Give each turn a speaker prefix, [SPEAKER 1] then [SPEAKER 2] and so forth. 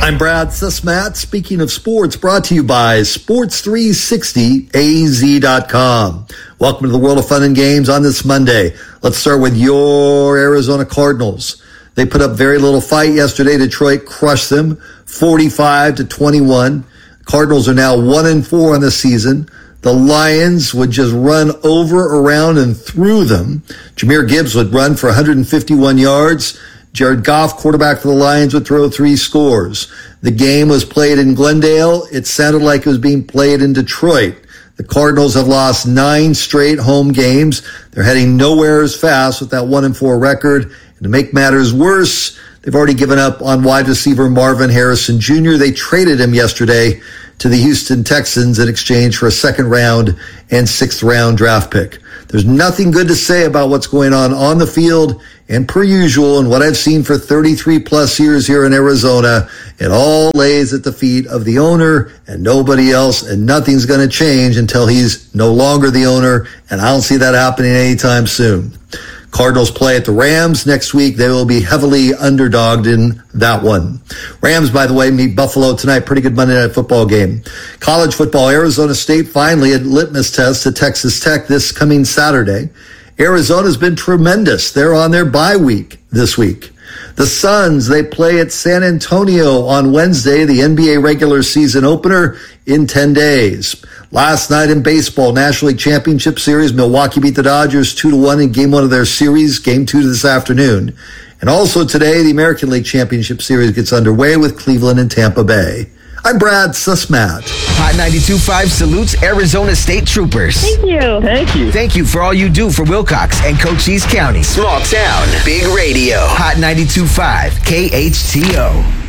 [SPEAKER 1] I'm Brad Susmat. Speaking of sports, brought to you by Sports360AZ.com. Welcome to the world of fun and games on this Monday. Let's start with your Arizona Cardinals. They put up very little fight yesterday. Detroit crushed them 45-21. Cardinals are now 1-4 on the season. The Lions would just run over, around, and through them. Jahmyr Gibbs would run for 151 yards. Jared Goff, quarterback for the Lions, would throw 3 scores. The game was played in Glendale. It sounded like it was being played in Detroit. The Cardinals have lost 9 straight home games. They're heading nowhere as fast with that 1-4 record. And to make matters worse, they've already given up on wide receiver Marvin Harrison Jr. They traded him yesterday to the Houston Texans in exchange for a 2nd round and 6th round draft pick. There's nothing good to say about what's going on the field. And per usual, and what I've seen for 33 plus years here in Arizona, it all lays at the feet of the owner and nobody else, and nothing's going to change until he's no longer the owner, and I don't see that happening anytime soon. Cardinals play at the Rams next week. They will be heavily underdogged in that one. Rams, by the way, meet Buffalo tonight. Pretty good Monday Night Football game. College football, Arizona State finally a litmus test to Texas Tech this coming Saturday. Arizona's been tremendous. They're on their bye week this week. The Suns, they play at San Antonio on Wednesday, the NBA regular season opener in 10 days. Last night in baseball, National League Championship Series, Milwaukee beat the Dodgers 2-1 in game 1 of their series, game 2 this afternoon. And also today, the American League Championship Series gets underway with Cleveland and Tampa Bay. I'm Brad Susmat.
[SPEAKER 2] Hot 92.5 salutes Arizona State Troopers.
[SPEAKER 3] Thank you.
[SPEAKER 4] Thank you.
[SPEAKER 2] Thank you for all you do for Wilcox and Cochise County.
[SPEAKER 5] Small town, big radio.
[SPEAKER 2] Hot 92.5 KHTO.